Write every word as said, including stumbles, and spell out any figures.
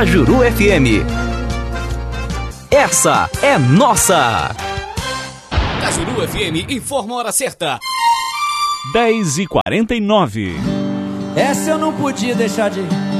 Cajuru F M. Essa é nossa. Cajuru F M informa a hora certa. dez e quarenta e nove. Essa eu não podia deixar de